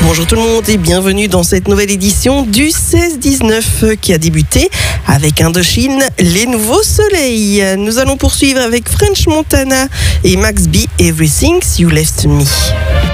Bonjour tout le monde et bienvenue dans cette nouvelle édition du 16-19 qui a débuté avec Indochine, les nouveaux soleils. Nous allons poursuivre avec French Montana et Max B, Everything You Left Me.